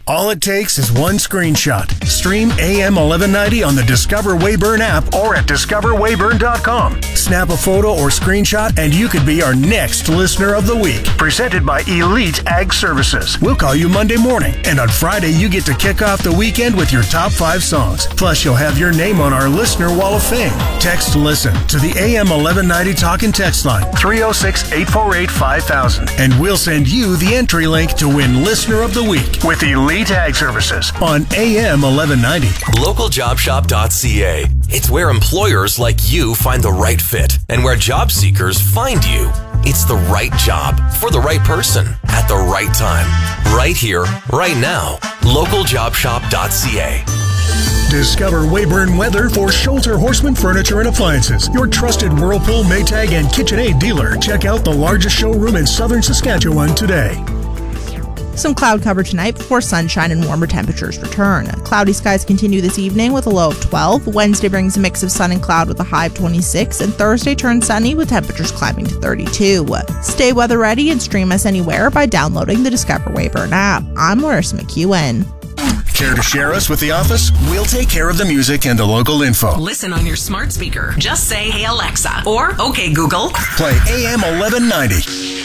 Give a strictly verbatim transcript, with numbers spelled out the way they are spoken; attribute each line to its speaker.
Speaker 1: All it takes is one screenshot. Stream A M eleven ninety on the Discover Weyburn app or at discover weyburn dot com. Snap a photo or screenshot and you could be our next Listener of the Week. Presented by Elite Ag Services. We'll call you Monday morning, and on Friday you get to kick off the weekend with your top five songs. Plus, you'll have your name on our Listener Wall of Fame. Text LISTEN to the A M eleven ninety Talk and Text line three oh six, eight four eight, five thousand, and we'll send you the entry link to win Listener of the Week with Elite Ag Services on A M eleven ninety.
Speaker 2: local job shop dot c a. It's where employers like you find the right fit and where job seekers find you. It's the right job for the right person at the right time. Right here, right now. local job shop dot c a.
Speaker 1: Discover Weyburn Weather for Schulter Horseman Furniture and Appliances, your trusted Whirlpool, Maytag, and KitchenAid dealer. Check out the largest showroom in southern Saskatchewan today.
Speaker 3: Some cloud cover tonight before sunshine and warmer temperatures return. Cloudy skies continue this evening with a low of twelve. Wednesday brings a mix of sun and cloud with a high of twenty-six. And Thursday turns sunny with temperatures climbing to thirty-two. Stay weather ready and stream us anywhere by downloading the Discover Weyburn app. I'm Larissa McEwen.
Speaker 1: Care to share us with the office? We'll take care of the music and the local info.
Speaker 4: Listen on your smart speaker. Just say, "Hey Alexa," or "Okay Google."
Speaker 1: Play A M eleven ninety.